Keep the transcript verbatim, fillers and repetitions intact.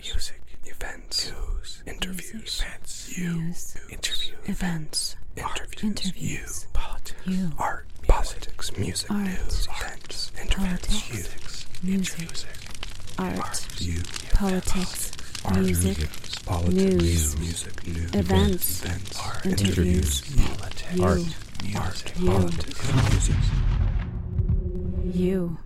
music, events, news, interviews, events, you, news, interview, events, interviews, interviews, you, politics, you, art, politics, music, art, news, events, interviews, politics, you, music, art, you, politics, art, music, politics, news, music, news, events, events, art, interviews, politics, you, art, music, you, politics, music. you.